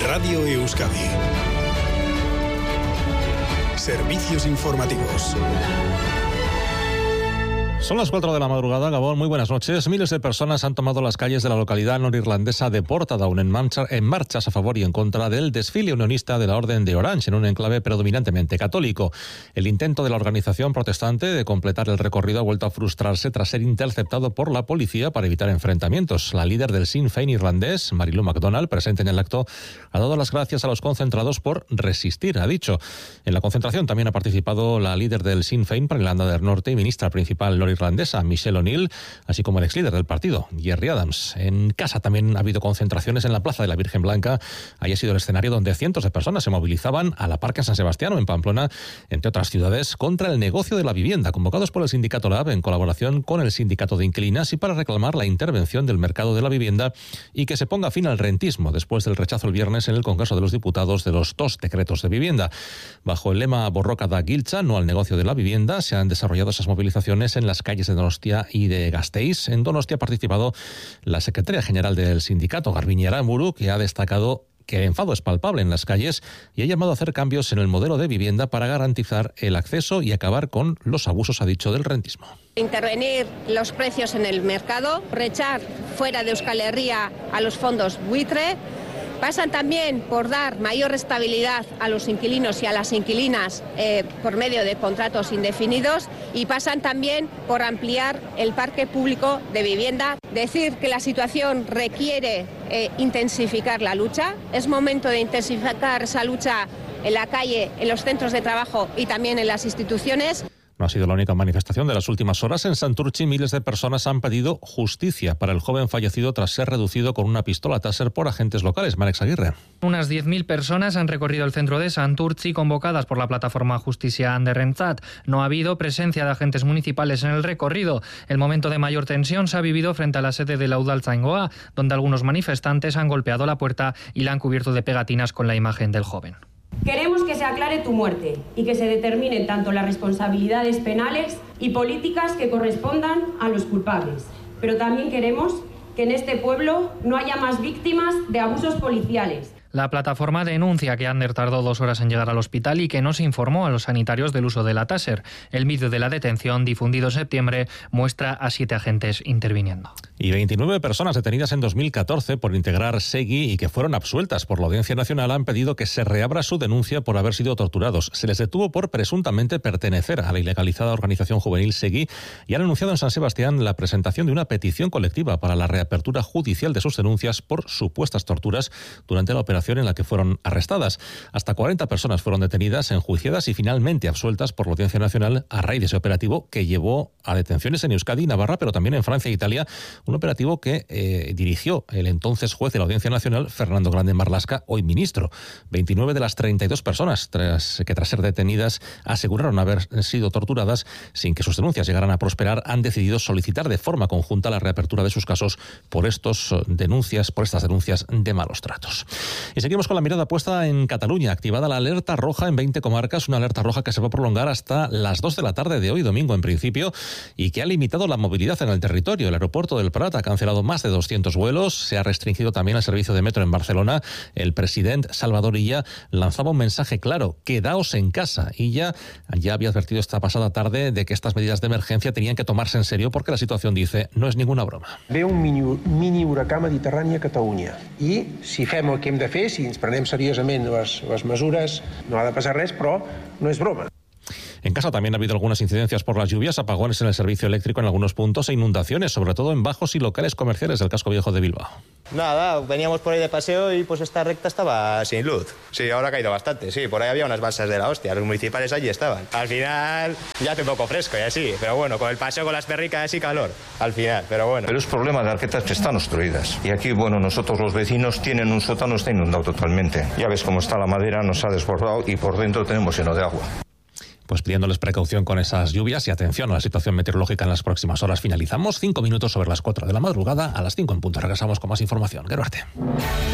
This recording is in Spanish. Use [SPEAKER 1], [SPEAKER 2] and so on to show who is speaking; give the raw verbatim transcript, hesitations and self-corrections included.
[SPEAKER 1] Radio Euskadi. Servicios informativos.
[SPEAKER 2] Son las cuatro de la madrugada, Gabón, muy buenas noches. Miles de personas han tomado las calles de la localidad norirlandesa de Portadown en, marcha, en marchas a favor y en contra del desfile unionista de la Orden de Orange en un enclave predominantemente católico. El intento de la organización protestante de completar el recorrido ha vuelto a frustrarse tras ser interceptado por la policía para evitar enfrentamientos. La líder del Sinn Féin irlandés, Mary-Lou McDonald, presente en el acto, ha dado las gracias a los concentrados por resistir, ha dicho. En la concentración también ha participado la líder del Sinn Féin para Irlanda del Norte y ministra principal norirlandesa, irlandesa, Michelle O'Neill, así como el ex líder del partido, Gerry Adams. En casa también ha habido concentraciones en la Plaza de la Virgen Blanca. Ahí ha sido el escenario donde cientos de personas se movilizaban a la Parque San Sebastián o en Pamplona, entre otras ciudades, contra el negocio de la vivienda, convocados por el sindicato Lab en colaboración con el sindicato de inquilinas y para reclamar la intervención del mercado de la vivienda y que se ponga fin al rentismo después del rechazo el viernes en el Congreso de los Diputados de los dos decretos de vivienda. Bajo el lema Borroka da Giltza, no al negocio de la vivienda, se han desarrollado esas movilizaciones en las calles de Donostia y de Gasteiz. En Donostia ha participado la secretaria general del sindicato, Garbiñe Aramburu, que ha destacado que el enfado es palpable en las calles y ha llamado a hacer cambios en el modelo de vivienda para garantizar el acceso y acabar con los abusos, ha dicho, del rentismo.
[SPEAKER 3] Intervenir los precios en el mercado, rechazar fuera de Euskal Herria a los fondos buitre. Pasan también por dar mayor estabilidad a los inquilinos y a las inquilinas eh, por medio de contratos indefinidos y pasan también por ampliar el parque público de vivienda. Decir que la situación requiere eh, intensificar la lucha. Es momento de intensificar esa lucha en la calle, en los centros de trabajo y también en las instituciones.
[SPEAKER 2] No ha sido la única manifestación de las últimas horas. En Santurtzi, miles de personas han pedido justicia para el joven fallecido tras ser reducido con una pistola Taser por agentes locales. Marex Aguirre.
[SPEAKER 4] Unas diez mil personas han recorrido el centro de Santurtzi convocadas por la plataforma Justizia Anderrentzat. No ha habido presencia de agentes municipales en el recorrido. El momento de mayor tensión se ha vivido frente a la sede de la Udaltzaingoa, donde algunos manifestantes han golpeado la puerta y la han cubierto de pegatinas con la imagen del joven.
[SPEAKER 5] Queremos que se aclare tu muerte y que se determinen tanto las responsabilidades penales y políticas que correspondan a los culpables. Pero también queremos que en este pueblo no haya más víctimas de abusos policiales.
[SPEAKER 4] La plataforma denuncia que Ander tardó dos horas en llegar al hospital y que no se informó a los sanitarios del uso de la Taser. El vídeo de la detención, difundido en septiembre, muestra a siete agentes interviniendo.
[SPEAKER 2] Y veintinueve personas detenidas en dos mil catorce por integrar Segui y que fueron absueltas por la Audiencia Nacional han pedido que se reabra su denuncia por haber sido torturados. Se les detuvo por presuntamente pertenecer a la ilegalizada organización juvenil Segui y han anunciado en San Sebastián la presentación de una petición colectiva para la reapertura judicial de sus denuncias por supuestas torturas durante la operación en la que fueron arrestadas. Hasta cuarenta personas fueron detenidas, enjuiciadas y finalmente absueltas por la Audiencia Nacional a raíz de ese operativo que llevó a detenciones en Euskadi y Navarra, pero también en Francia e Italia, un operativo que eh, dirigió el entonces juez de la Audiencia Nacional, Fernando Grande Marlaska, hoy ministro. veintinueve de las treinta y dos personas tras, que tras ser detenidas aseguraron haber sido torturadas sin que sus denuncias llegaran a prosperar, han decidido solicitar de forma conjunta la reapertura de sus casos por estos denuncias, por estas denuncias de malos tratos. Y seguimos con la mirada puesta en Cataluña, activada la alerta roja en veinte comarcas, una alerta roja que se va a prolongar hasta las dos de la tarde de hoy, domingo en principio, y que ha limitado la movilidad en el territorio. El aeropuerto del Prat ha cancelado más de doscientos vuelos, se ha restringido también el servicio de metro en Barcelona. El presidente Salvador Illa lanzaba un mensaje claro: quedaos en casa. Illa ya había advertido esta pasada tarde de que estas medidas de emergencia tenían que tomarse en serio porque la situación, dice, no es ninguna broma.
[SPEAKER 6] Ve un mini, mini huracà mediterrani a Catalunya i si fem el que hem de fer, si ens prenem seriosament les, les mesures, no ha de passar res, però no és broma.
[SPEAKER 2] En casa también ha habido algunas incidencias por las lluvias, apagones en el servicio eléctrico en algunos puntos e inundaciones, sobre todo en bajos y locales comerciales del casco viejo de Bilbao.
[SPEAKER 7] Nada, veníamos por ahí de paseo y pues esta recta estaba sin luz. Sí, ahora ha caído bastante, sí, por ahí había unas balsas de la hostia, los municipales allí estaban. Al final ya hace un poco fresco y así, pero bueno, con el paseo con las perricas y calor, al final, pero bueno.
[SPEAKER 8] Pero es problema de arquetas que están obstruidas. Y aquí, bueno, nosotros los vecinos tienen un sótano, está inundado totalmente. Ya ves cómo está la madera, nos ha desbordado y por dentro tenemos lleno de agua.
[SPEAKER 2] Pues pidiéndoles precaución con esas lluvias y atención a la situación meteorológica en las próximas horas. Finalizamos cinco minutos sobre las cuatro de la madrugada. A las cinco en punto regresamos con más información. Geruarte.